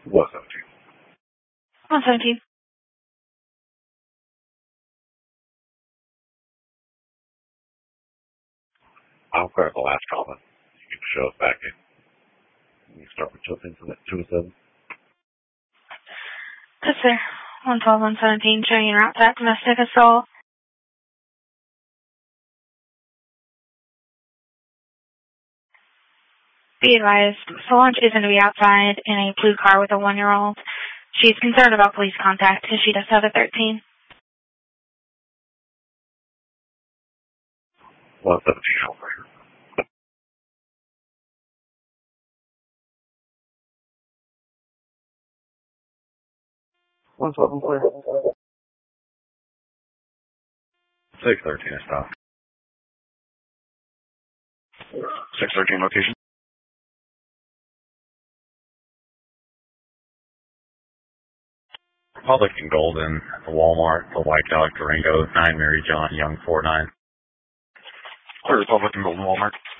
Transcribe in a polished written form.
What 17? 117. I'll grab the last comment. You can show us back in. You can start with 207. Yes, sir. 112, 117, showing route to domestic assault. Be advised, Solange is going to be outside in a blue car with a 1-year-old. She's concerned about police contact because she does have a 13. 117 over here. One 12 clear. 613 is stopped. 613 location. Republic and Golden at the Walmart, the White Dog Durango, 9 Mary John Young 49. Clear Republic and Golden Walmart.